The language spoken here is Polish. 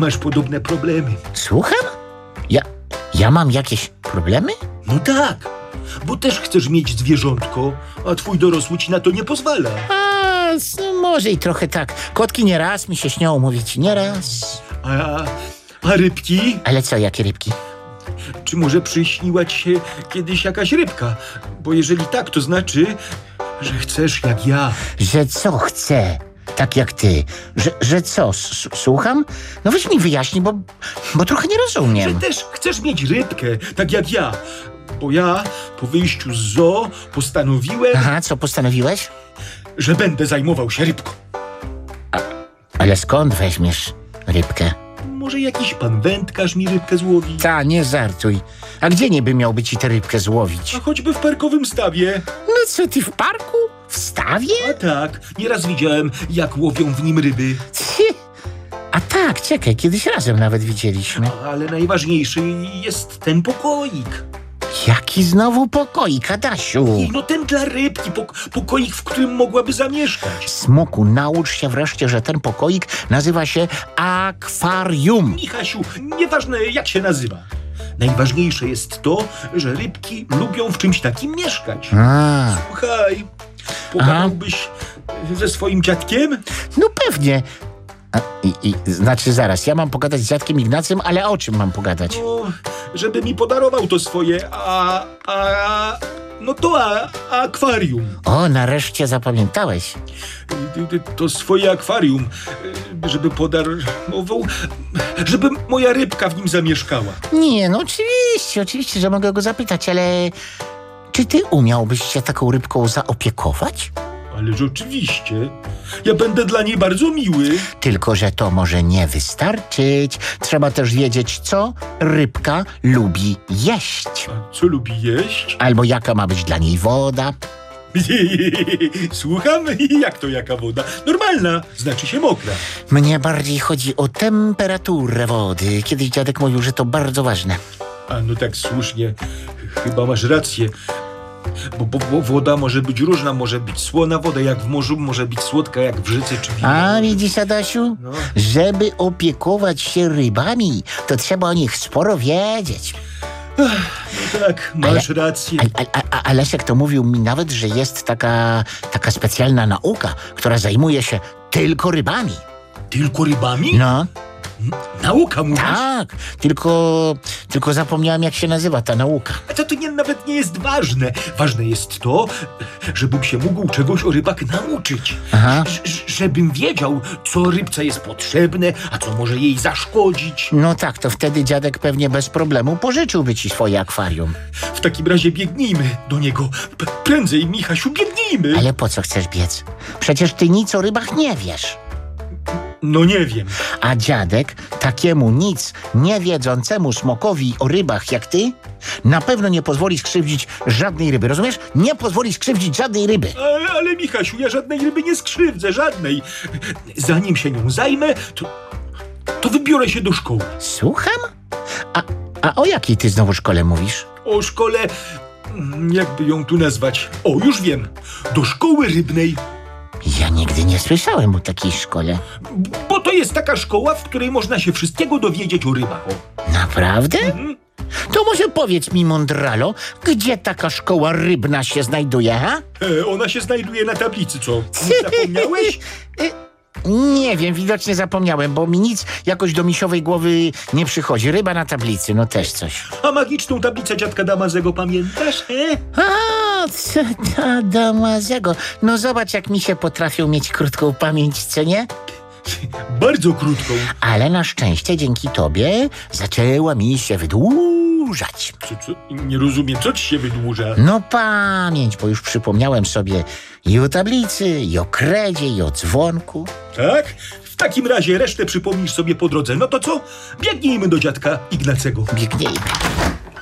masz podobne problemy. Słucham? Ja mam jakieś problemy? No tak, bo też chcesz mieć zwierzątko, a twój dorosły ci na to nie pozwala. Może i trochę tak. Kotki nieraz mi się śnią, mówię ci, nieraz. A rybki? Ale co, jakie rybki? Czy może przyśniła ci się kiedyś jakaś rybka? Bo jeżeli tak, to znaczy, że chcesz jak ja. Że co chcę? Tak jak ty. Że co? Słucham? No weź mi wyjaśnij, bo trochę nie Że rozumiem. też chcesz mieć rybkę, tak jak ja. Bo ja po wyjściu z zoo postanowiłem, Aha, co postanowiłeś? że będę zajmował się rybką. Ale skąd weźmiesz rybkę? Może jakiś pan wędkarz mi rybkę złowi? Ta, nie żartuj. A gdzie niby miałby ci tę rybkę złowić? A choćby w parkowym stawie. No co, ty w parku? W stawie? A tak, nieraz widziałem, jak łowią w nim ryby. A tak, czekaj, kiedyś razem nawet widzieliśmy. Ale najważniejszy jest ten pokoik. Jaki znowu pokoik, Adasiu? No ten dla rybki, pokoik, w którym mogłaby zamieszkać. Smoku, naucz się wreszcie, że ten pokoik nazywa się akwarium. Michasiu, nieważne jak się nazywa. Najważniejsze jest to, że rybki lubią w czymś takim mieszkać. A, Słuchaj, pogadałbyś ze swoim dziadkiem? no pewnie. Znaczy zaraz, ja mam pogadać z dziadkiem Ignacym, ale o czym mam pogadać? No, żeby mi podarował to swoje, akwarium. O, nareszcie zapamiętałeś. To swoje akwarium, żeby podarował, żeby moja rybka w nim zamieszkała. Nie, no oczywiście, że mogę go zapytać, ale czy ty umiałbyś się taką rybką zaopiekować? Ależ oczywiście, ja będę dla niej bardzo miły. Tylko że to może nie wystarczyć. Trzeba też wiedzieć, co rybka lubi jeść. A co lubi jeść? Albo jaka ma być dla niej woda. Słucham, jak to jaka woda? Normalna, znaczy się mokra. Mnie bardziej chodzi o temperaturę wody. Kiedyś dziadek mówił, że to bardzo ważne. A no tak słusznie, chyba masz rację. Bo woda może być różna, może być słona woda jak w morzu, może być słodka jak w rzece czy w A widzisz, Adasiu? No. Żeby opiekować się rybami, to trzeba o nich sporo wiedzieć. No tak, masz rację. A Leszek to mówił mi nawet, że jest taka specjalna nauka, która zajmuje się tylko Tylko rybami? No, Nauka mówisz? tak, tylko zapomniałem, jak się nazywa ta nauka. A to nawet nie jest ważne. Ważne jest to, żebym się mógł czegoś o rybach nauczyć. Aha. Żebym wiedział, co rybce jest potrzebne, a co może jej zaszkodzić. No tak, to wtedy dziadek pewnie bez problemu pożyczyłby ci swoje akwarium. W takim razie biegnijmy do niego. Prędzej, Michasiu, biegnijmy. Ale po co chcesz biec? Przecież ty nic o rybach nie wiesz. No nie wiem. A dziadek takiemu nic nie wiedzącemu smokowi o rybach jak ty na pewno nie pozwoli skrzywdzić żadnej ryby, rozumiesz? Nie pozwoli skrzywdzić żadnej ryby. Ale Michasiu, ja żadnej ryby nie skrzywdzę, żadnej. Zanim się nią zajmę, to wybiorę się do szkoły. Słucham? A o jakiej ty znowu szkole mówisz? O szkole, jakby ją tu nazwać? O, już wiem. Do szkoły rybnej. Ja nigdy nie słyszałem o takiej szkole. Bo to jest taka szkoła, w której można się wszystkiego dowiedzieć o rybach. Naprawdę? To może powiedz mi, mądralo, gdzie taka szkoła rybna się znajduje, ha? Ona się znajduje na tablicy, co? Nie zapomniałeś? Nie wiem, widocznie zapomniałem, bo mi nic jakoś do misiowej głowy nie przychodzi. Ryba na tablicy, no też coś. A magiczną tablicę dziadka Damazego pamiętasz, A, ta Damazego. No zobacz, jak mi się potrafią mieć krótką pamięć, co nie? Bardzo krótką. Ale na szczęście dzięki tobie zaczęła mi się wydłużać. Co? Nie rozumiem, co ci się wydłuża? No pamięć, bo już przypomniałem sobie i o tablicy, i o kredzie, i o dzwonku. Tak? W takim razie resztę przypomnisz sobie po drodze. No to co? Biegnijmy do dziadka Ignacego. Biegnijmy.